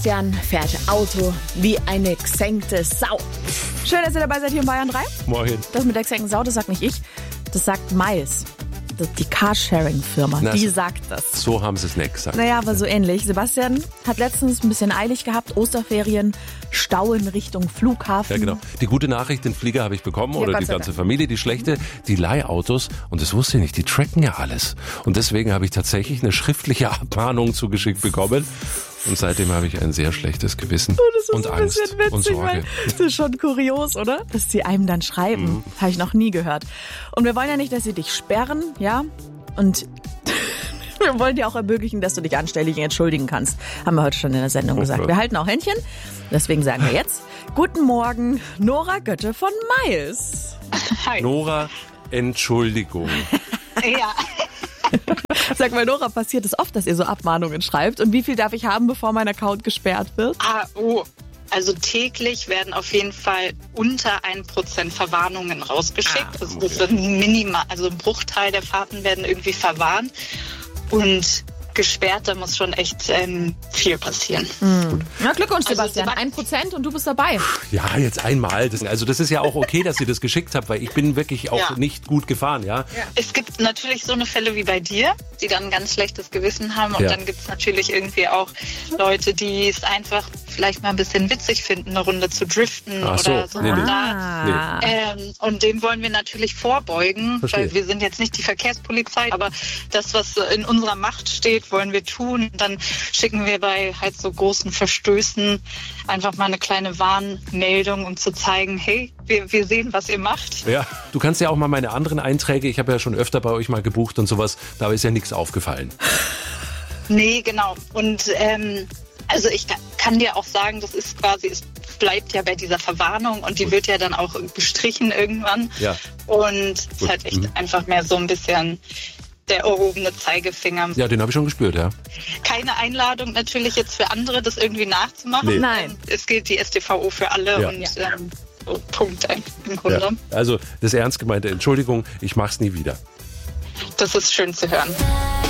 Jan fährt Auto wie eine gesenkte Sau. Schön, dass ihr dabei seid hier in Bayern 3. Morgen. Das mit der gesenkten Sau, das sagt nicht ich, das sagt Miles. Die Carsharing-Firma, die sagt das. So haben sie es nicht gesagt. Naja, aber so ähnlich. Sebastian hat letztens ein bisschen eilig gehabt, Osterferien, Stau in Richtung Flughafen. Ja, genau. Die gute Nachricht, den Flieger habe ich bekommen, oder die ganze Familie. Die schlechte, die Leihautos, und das wusste ich nicht, die tracken ja alles. Und deswegen habe ich tatsächlich eine schriftliche Abmahnung zugeschickt bekommen. Und seitdem habe ich ein sehr schlechtes Gewissen und Angst witzig, und Sorge. Weil das ist schon kurios, oder? Dass sie einem dann schreiben. Habe ich noch nie gehört. Und wir wollen ja nicht, dass sie dich sperren, ja? Und wir wollen dir auch ermöglichen, dass du dich anständig entschuldigen kannst. Haben wir heute schon in der Sendung gesagt. Wir halten auch Händchen. Deswegen sagen wir jetzt, guten Morgen, Nora Götte von Miles. Hi. Nora, Entschuldigung. Ja. Sag mal, Nora, passiert es oft, dass ihr so Abmahnungen schreibt? Und wie viel darf ich haben, bevor mein Account gesperrt wird? Also täglich werden auf jeden Fall unter 1% Verwarnungen rausgeschickt. Also das wird minimal, also ein Bruchteil der Fahrten werden irgendwie verwarnt. Und gesperrt, da muss schon echt viel passieren. Na, Glückwunsch, Sebastian. 1% und du bist dabei. Ja, jetzt einmal. Das ist ja auch okay, dass ihr das geschickt habt, weil ich bin wirklich auch nicht gut gefahren, ja. Es gibt natürlich so eine Fälle wie bei dir, die dann ein ganz schlechtes Gewissen haben. Und dann gibt es natürlich irgendwie auch Leute, die es einfach vielleicht mal ein bisschen witzig finden, eine Runde zu driften oder so. Nee. Und dem wollen wir natürlich vorbeugen, weil wir sind jetzt nicht die Verkehrspolizei, aber das, was in unserer Macht steht, wollen wir tun. Dann schicken wir bei halt so großen Verstößen einfach mal eine kleine Warnmeldung, um zu zeigen, hey, wir sehen, was ihr macht. Ja, du kannst ja auch mal meine anderen Einträge, ich habe ja schon öfter bei euch mal gebucht und sowas, da ist ja nichts aufgefallen. Nee, genau. Und also ich kann dir auch sagen, das ist quasi, es bleibt ja bei dieser Verwarnung und die wird ja dann auch gestrichen irgendwann. Ja. Und es ist halt echt einfach mehr so ein bisschen der erhobene Zeigefinger. Ja, den habe ich schon gespürt, ja. Keine Einladung natürlich jetzt für andere, das irgendwie nachzumachen. Nee. Nein. Es gilt die StVO für alle und so, Punkt im Grunde. Ja. Also das ernst gemeinte Entschuldigung, ich mach's nie wieder. Das ist schön zu hören.